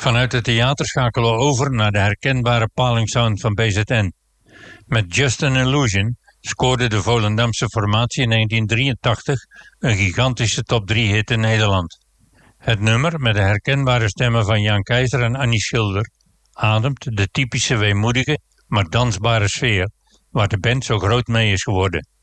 Vanuit het theater schakelen we over naar de herkenbare palingsound van BZN. Met Just an Illusion scoorde de Volendamse formatie in 1983 een gigantische top 3 hit in Nederland. Het nummer, met de herkenbare stemmen van Jan Keizer en Annie Schilder, ademt de typische weemoedige, maar dansbare sfeer waar de band zo groot mee is geworden.